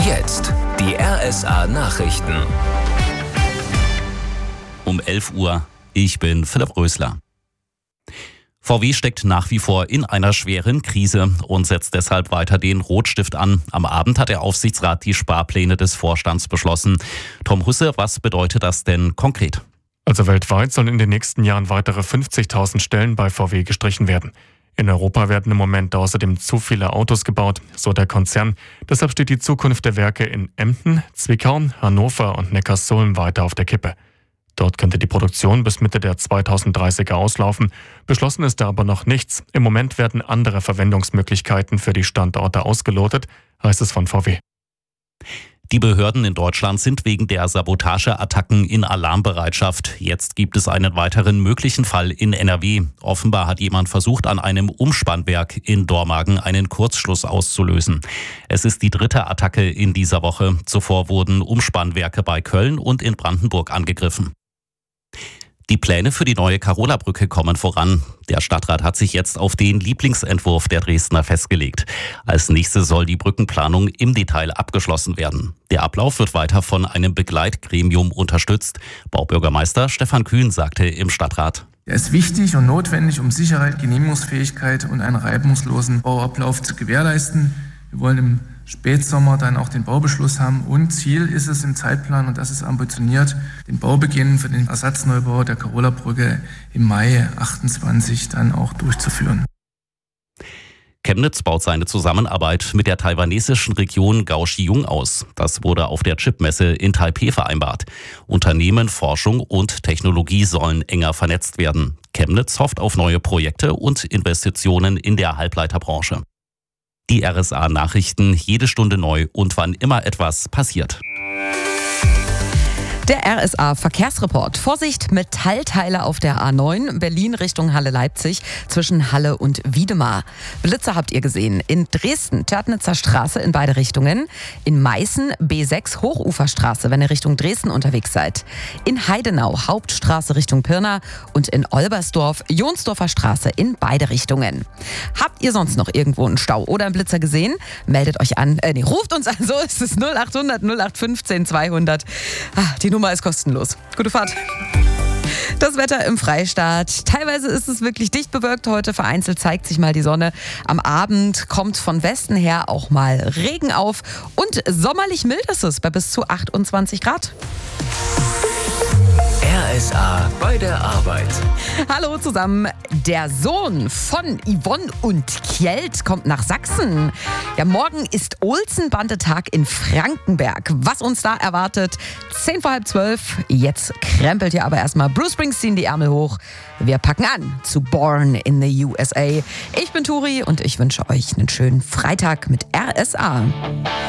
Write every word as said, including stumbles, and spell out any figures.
Jetzt die R S A-Nachrichten. Um elf Uhr. Ich bin Philipp Rösler. V W steckt nach wie vor in einer schweren Krise und setzt deshalb weiter den Rotstift an. Am Abend hat der Aufsichtsrat die Sparpläne des Vorstands beschlossen. Tom Husse, was bedeutet das denn konkret? Also weltweit sollen in den nächsten Jahren weitere fünfzigtausend Stellen bei V W gestrichen werden. In Europa werden im Moment außerdem zu viele Autos gebaut, so der Konzern. Deshalb steht die Zukunft der Werke in Emden, Zwickau, Hannover und Neckarsulm weiter auf der Kippe. Dort könnte die Produktion bis Mitte der zweitausenddreißiger auslaufen. Beschlossen ist da aber noch nichts. Im Moment werden andere Verwendungsmöglichkeiten für die Standorte ausgelotet, heißt es von V W. Die Behörden in Deutschland sind wegen der Sabotageattacken in Alarmbereitschaft. Jetzt gibt es einen weiteren möglichen Fall in N R W. Offenbar hat jemand versucht, an einem Umspannwerk in Dormagen einen Kurzschluss auszulösen. Es ist die dritte Attacke in dieser Woche. Zuvor wurden Umspannwerke bei Köln und in Brandenburg angegriffen. Die Pläne für die neue Karola-Brücke kommen voran. Der Stadtrat hat sich jetzt auf den Lieblingsentwurf der Dresdner festgelegt. Als nächstes soll die Brückenplanung im Detail abgeschlossen werden. Der Ablauf wird weiter von einem Begleitgremium unterstützt. Baubürgermeister Stefan Kühn sagte im Stadtrat: Er ist wichtig und notwendig, um Sicherheit, Genehmigungsfähigkeit und einen reibungslosen Bauablauf zu gewährleisten. Wir wollen im Spätsommer dann auch den Baubeschluss haben und Ziel ist es im Zeitplan, und das ist ambitioniert, den Baubeginn für den Ersatzneubau der Karola-Brücke im Mai achtundzwanzig dann auch durchzuführen. Chemnitz baut seine Zusammenarbeit mit der taiwanesischen Region Kaohsiung aus. Das wurde auf der Chipmesse in Taipeh vereinbart. Unternehmen, Forschung und Technologie sollen enger vernetzt werden. Chemnitz hofft auf neue Projekte und Investitionen in der Halbleiterbranche. Die R S A-Nachrichten, jede Stunde neu und wann immer etwas passiert. Der R S A-Verkehrsreport. Vorsicht, Metallteile auf der A neun, Berlin Richtung Halle-Leipzig, zwischen Halle und Wiedemar. Blitzer habt ihr gesehen. In Dresden, Törtnitzer Straße in beide Richtungen. In Meißen, B sechs, Hochuferstraße, wenn ihr Richtung Dresden unterwegs seid. In Heidenau, Hauptstraße Richtung Pirna. Und in Olbersdorf, Jonsdorfer Straße in beide Richtungen. Habt ihr sonst noch irgendwo einen Stau oder einen Blitzer gesehen? Meldet euch an, äh, nee, ruft uns an, so ist es null acht hundert null acht fünfzehn zweihundert. Ah, die Nummer ist kostenlos. Gute Fahrt. Das Wetter im Freistaat. Teilweise ist es wirklich dicht bewölkt heute. Vereinzelt zeigt sich mal die Sonne. Am Abend kommt von Westen her auch mal Regen auf. Und sommerlich mild ist es bei bis zu achtundzwanzig Grad. R S A bei der Arbeit. Hallo zusammen. Der Sohn von Yvonne und Kjeld kommt nach Sachsen. Ja, morgen ist Olsenbandetag in Frankenberg. Was uns da erwartet, zehn vor halb zwölf. Jetzt krempelt ihr aber erstmal Bruce Springsteen die Ärmel hoch. Wir packen an zu Born in the U S A. Ich bin Turi und ich wünsche euch einen schönen Freitag mit R S A.